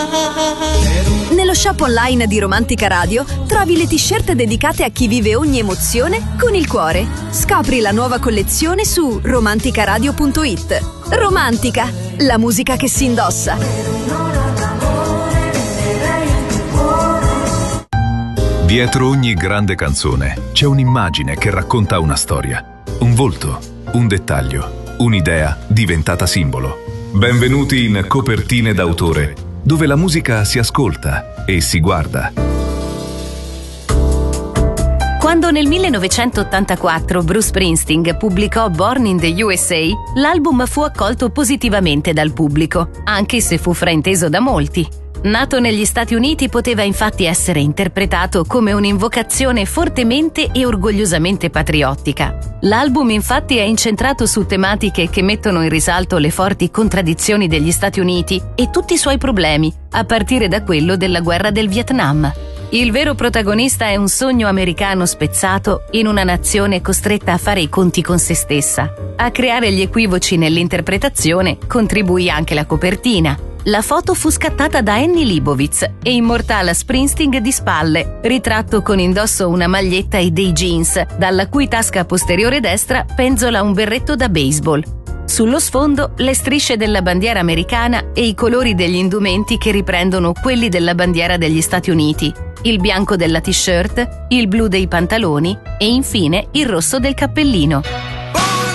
Nello shop online di Romantica Radio trovi le t-shirt dedicate a chi vive ogni emozione con il cuore. Scopri la nuova collezione su romanticaradio.it. Romantica, la musica che si indossa. Dietro ogni grande canzone c'è un'immagine che racconta una storia, un volto, un dettaglio, un'idea diventata simbolo. Benvenuti in Copertine d'autore, dove la musica si ascolta e si guarda. Quando nel 1984 Bruce Springsteen pubblicò Born in the USA, l'album fu accolto positivamente dal pubblico, anche se fu frainteso da molti. Nato negli Stati Uniti, poteva infatti essere interpretato come un'invocazione fortemente e orgogliosamente patriottica. L'album infatti è incentrato su tematiche che mettono in risalto le forti contraddizioni degli Stati Uniti e tutti i suoi problemi, a partire da quello della guerra del Vietnam. Il vero protagonista è un sogno americano spezzato in una nazione costretta a fare i conti con se stessa. A creare gli equivoci nell'interpretazione contribuì anche la copertina. La foto fu scattata da Annie Leibovitz e immortala Springsteen di spalle, ritratto con indosso una maglietta e dei jeans, dalla cui tasca posteriore destra penzola un berretto da baseball. Sullo sfondo le strisce della bandiera americana e i colori degli indumenti che riprendono quelli della bandiera degli Stati Uniti, il bianco della t-shirt, il blu dei pantaloni e infine il rosso del cappellino.